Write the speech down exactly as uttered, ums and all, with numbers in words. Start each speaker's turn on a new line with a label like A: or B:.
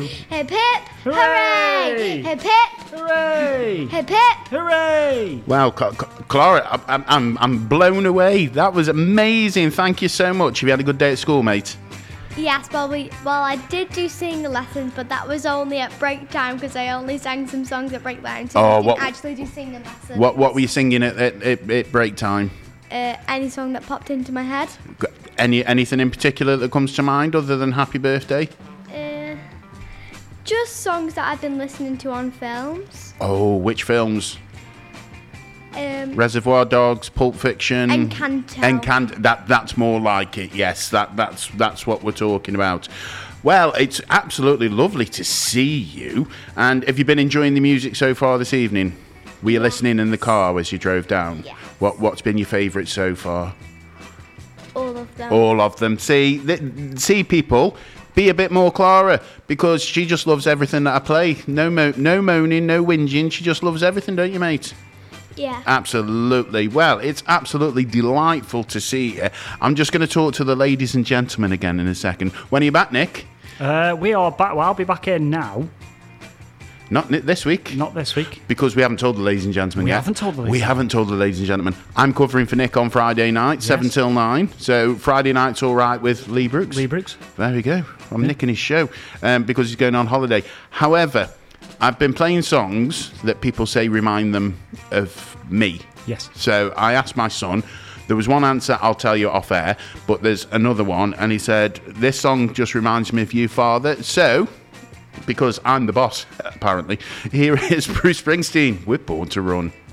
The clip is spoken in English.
A: Hip hip, hooray! Hip hip,
B: hooray!
A: Hip hip,
B: hooray!
C: Wow, Clara, I'm, I'm, I'm blown away. That was amazing. Thank you so much. Have you had a good day at school, mate?
A: Yes, well, we, well, I did do singing lessons, but that was only at break time because I only sang some songs at break time, so
C: oh,
A: I didn't
C: what,
A: actually do singing lessons.
C: What What were you singing at, at, at, at break time?
A: Uh, any song that popped into my head.
C: Any Anything in particular that comes to mind other than Happy Birthday?
A: Uh, just songs that I've been listening to on films.
C: Oh, which films?
A: Um,
C: Reservoir Dogs, Pulp Fiction,
A: Encanto.
C: Encanto. That that's more like it. Yes, that that's that's what we're talking about. Well, it's absolutely lovely to see you. And have you been enjoying the music so far this evening? Were you listening in the car as you drove down?
A: Yeah.
C: What what's been your favourite so far?
A: All of them.
C: All of them. See, th- see, people. Be a bit more Clara, because she just loves everything that I play. No mo- no moaning, no whinging. She just loves everything, don't you, mate?
A: Yeah.
C: Absolutely. Well, it's absolutely delightful to see you. I'm just going to talk to the ladies and gentlemen again in a second. When are you back, Nick?
B: Uh, we are back. Well, I'll be back here now.
C: Not this week.
B: Not this week.
C: Because we haven't told the ladies and gentlemen
B: we
C: yet.
B: We haven't told the ladies.
C: We haven't told the ladies and gentlemen. I'm covering for Nick on Friday night, yes. seven till nine. So Friday night's all right with Lee Brooks.
B: Lee Brooks.
C: There we go. I'm yeah. nicking his show um, because he's going on holiday. However, I've been playing songs that people say remind them of me.
B: Yes.
C: So I asked my son. There was one answer I'll tell you off air, but there's another one, and he said, this song just reminds me of you, Father. So, because I'm the boss, apparently, here is Bruce Springsteen with Born to Run.